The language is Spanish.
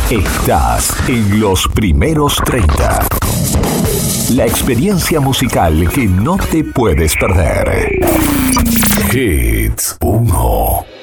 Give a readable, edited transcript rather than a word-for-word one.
Estás en los primeros 30. La experiencia musical que no te puedes perder. Hits